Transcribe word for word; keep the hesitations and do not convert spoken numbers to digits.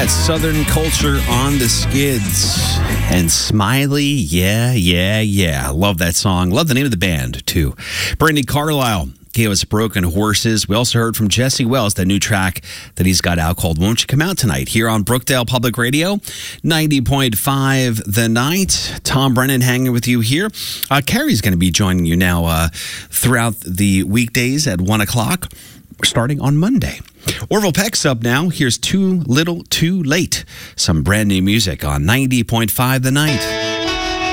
that Southern culture on the skids. And Smiley, yeah, yeah, yeah. Love that song. Love the name of the band, too. Brandy Carlisle gave us Broken Horses. We also heard from Jesse Wells, that new track that he's got out called Won't You Come Out Tonight, here on Brookdale Public Radio, ninety point five The Night. Tom Brennan hanging with you here. Uh, Carrie's going to be joining you now uh, throughout the weekdays at one o'clock, starting on Monday. Orville Peck's up now. Here's Too Little Too Late. Some brand new music on ninety point five The Night.